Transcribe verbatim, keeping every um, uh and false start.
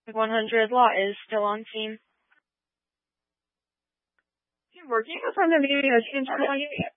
one hundred Law is still on scene. Team working from the video change.